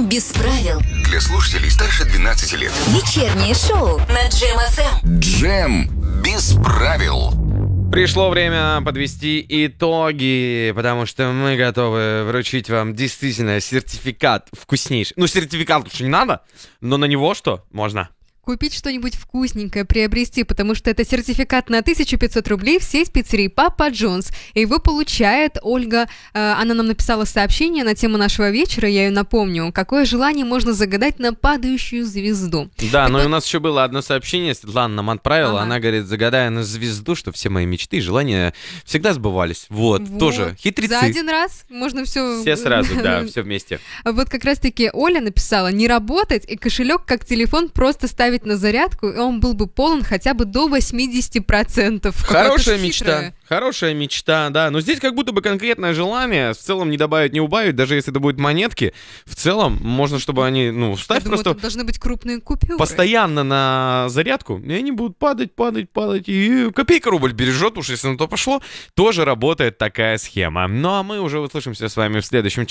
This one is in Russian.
Джем без правил. Для слушателей старше 12 лет. Вечернее шоу на Джем ФМ. Джем без правил. Пришло время подвести итоги, потому что мы готовы вручить вам действительно сертификат вкуснейший. Ну, сертификат лучше не надо, но на него что? Можно. Купить что-нибудь вкусненькое, приобрести, потому что это сертификат на 1500 рублей в сеть пиццерий Папа Джонс. И его получает Ольга. Она нам написала сообщение на тему нашего вечера, я ее напомню. Какое желание можно загадать на падающую звезду? Да, но и у нас еще было одно сообщение, Светлана нам отправила. Ага. Она говорит, загадая на звезду, что все мои мечты и желания всегда сбывались. Вот, тоже хитрецы. За один раз можно все... Все сразу, да, все вместе. Вот как раз-таки Оля написала: не работать и кошелек как телефон просто ставить на зарядку, и он был бы полон хотя бы до 80%. Хорошая мечта, да. Но здесь как будто бы конкретное желание, в целом не добавить, не убавить, даже если это будут монетки. В целом можно, чтобы они, вставь Я думаю, просто тут должны быть крупные купюры. постоянно на зарядку, и они будут падать, и копейка рубль бережет, уж если на то пошло, тоже работает такая схема. Ну а мы уже услышимся с вами в следующем